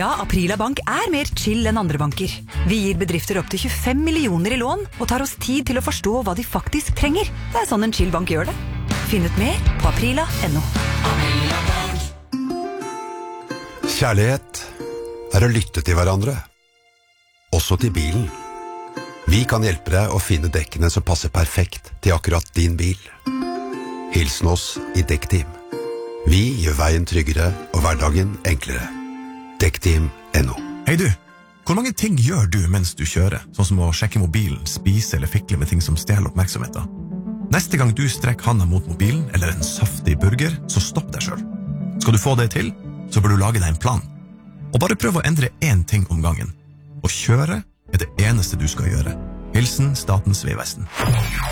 Ja, Aprila Bank mer chill enn andre banker. Vi gir bedrifter opp til 25 millioner i lån, og tar oss tid til å forstå hva de faktisk trenger. Det sånn en chill bank gjør det. Finn ut mer på aprila.no. Kjærlighet å lytte til hverandre. Også til bilen. Vi kan hjelpe deg å finne dekkene som passer perfekt til akkurat din bil. Hilsen oss i Dekkteam. Vi gjør veien tryggere og hverdagen enklere. Dekkteam.no. Hei du, hvor mange ting gjør du mens du kjører? Sånn som å sjekke mobilen, spise eller fikle med ting som stjeler oppmerksomheten. Neste gang du strekker handa mot mobilen eller en saftig burger, så stopp deg selv. Skal du få det til, så bør du lage deg en plan. Og bare prøv å endre én ting om gangen. Å kjøre det eneste du skal gjøre. Hilsen Statens Vegvesen.